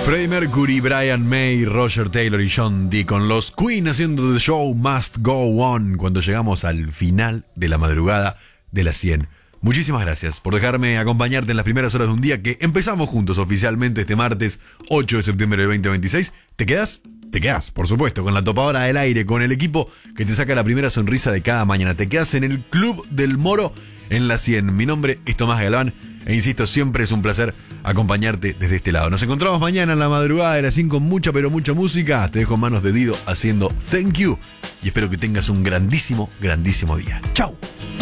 Freddie Mercury, Brian May, Roger Taylor y John Deacon, los Queen haciendo The Show Must Go On cuando llegamos al final de la madrugada de las 100. Muchísimas gracias por dejarme acompañarte en las primeras horas de un día que empezamos juntos oficialmente este martes 8 de septiembre del 2026. ¿Te quedas? Te quedas, por supuesto, con la topadora del aire, con el equipo que te saca la primera sonrisa de cada mañana. Te quedas en el Club del Moro en la 100. Mi nombre es Tomás Galván e insisto, siempre es un placer acompañarte desde este lado. Nos encontramos mañana en la madrugada de las 100 con mucha pero mucha música. Te dejo en manos de Dido haciendo Thank You y espero que tengas un grandísimo, grandísimo día. ¡Chau!